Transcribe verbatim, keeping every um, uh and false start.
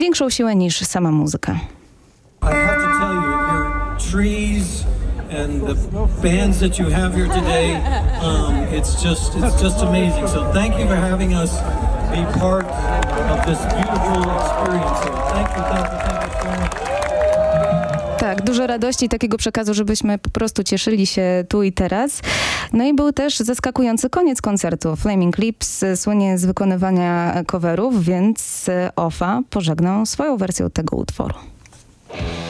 większą siłę niż sama muzyka. I have to tell you, your trees and the bands that you have here today, um, it's just it's just amazing. So thank you for having us be part of this beautiful experience. So thank you, thank you, thank you so much. Tak, dużo radości i takiego przekazu, żebyśmy po prostu cieszyli się tu i teraz. No i był też zaskakujący koniec koncertu. Flaming Lips słynie z wykonywania coverów, więc Offa pożegnał swoją wersją tego utworu.